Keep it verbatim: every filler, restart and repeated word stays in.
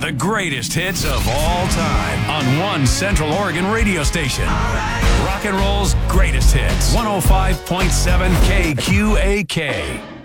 The greatest hits of all time on one Central Oregon radio station. Rock and roll's greatest hits. one oh five point seven K Q A K.